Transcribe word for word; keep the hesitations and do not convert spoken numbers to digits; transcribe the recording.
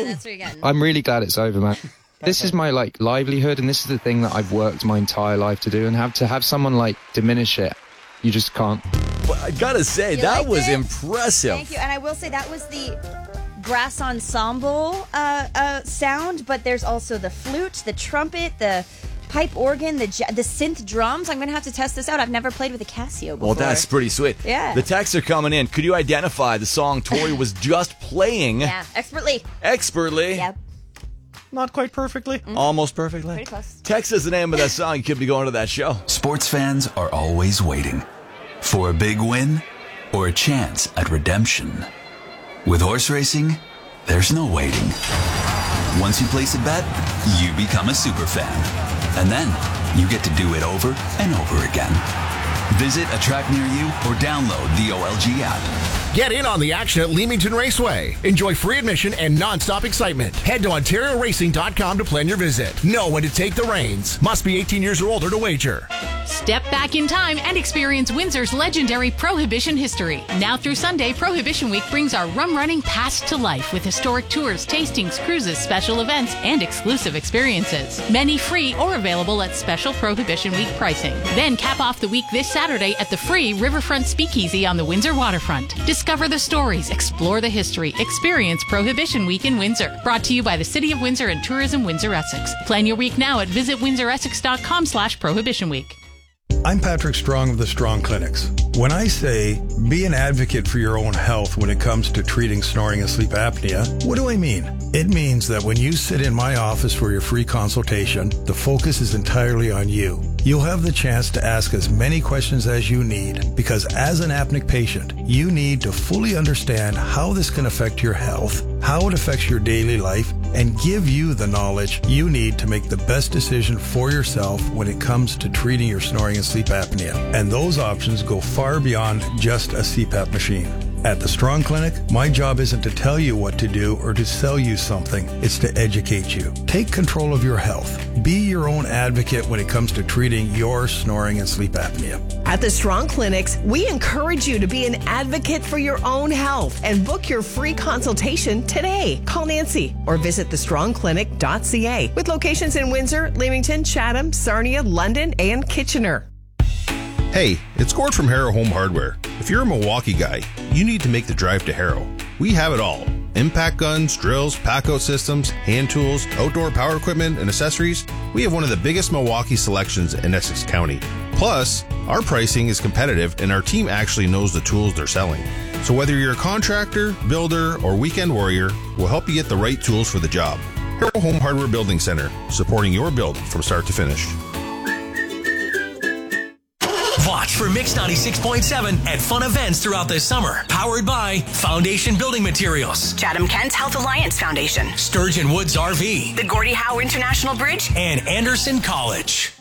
That's what you're getting. I'm really glad it's over, man. This is my like livelihood, and this is the thing that I've worked my entire life to do, and have to have someone like diminish it, you just can't. Well, I gotta say, You that liked was it? impressive. Thank you. And I will say that was the brass ensemble uh, uh, sound, but there's also the flute, the trumpet, the pipe organ, the ja- the synth drums. I'm going to have to test this out. I've never played with a Casio before. Well, that's pretty sweet. Yeah. The texts are coming in. Could you identify the song Tori was just playing Yeah, expertly. expertly? Yep. Not quite perfectly. Almost perfectly. Pretty close. Text is the name of that song. You could be going to that show. Sports fans are always waiting for a big win or a chance at redemption. With horse racing, there's no waiting. Once you place a bet, you become a super fan. And then you get to do it over and over again. Visit a track near you or download the O L G app. Get in on the action at Leamington Raceway. Enjoy free admission and non-stop excitement. Head to Ontario Racing dot com to plan your visit. Know when to take the reins. Must be eighteen years or older to wager. Step back in time and experience Windsor's legendary Prohibition history. Now through Sunday, Prohibition Week brings our rum running past to life with historic tours, tastings, cruises, special events, and exclusive experiences. Many free or available at special Prohibition Week pricing. Then cap off the week this Saturday at the free Riverfront Speakeasy on the Windsor waterfront. Discover the stories, explore the history, experience Prohibition Week in Windsor. Brought to you by the City of Windsor and Tourism Windsor Essex. Plan your week now at visit windsor essex dot com slash prohibition week. I'm Patrick Strong of the Strong Clinics. When I say be an advocate for your own health when it comes to treating snoring and sleep apnea, what do I mean? It means that when you sit in my office for your free consultation, the focus is entirely on you. You'll have the chance to ask as many questions as you need, because as an apneic patient, you need to fully understand how this can affect your health, how it affects your daily life, and give you the knowledge you need to make the best decision for yourself when it comes to treating your snoring and sleep apnea. And those options go far beyond just a C PAP machine. At the Strong Clinic, my job isn't to tell you what to do or to sell you something. It's to educate you. Take control of your health. Be your own advocate when it comes to treating your snoring and sleep apnea. At the Strong Clinics, we encourage you to be an advocate for your own health and book your free consultation today. Call Nancy or visit the strong clinic dot c a with locations in Windsor, Leamington, Chatham, Sarnia, London, and Kitchener. Hey, it's Gord from Harrow Home Hardware. If you're a Milwaukee guy, you need to make the drive to Harrow. We have it all. Impact guns, drills, pack-out systems, hand tools, outdoor power equipment, and accessories. We have one of the biggest Milwaukee selections in Essex County. Plus, our pricing is competitive and our team actually knows the tools they're selling. So whether you're a contractor, builder, or weekend warrior, we'll help you get the right tools for the job. Harrow Home Hardware Building Center, supporting your build from start to finish. Watch for Mix ninety-six point seven at fun events throughout the summer. Powered by Foundation Building Materials, Chatham-Kent Health Alliance Foundation, Sturgeon Woods R V, the Gordie Howe International Bridge, and Anderson College.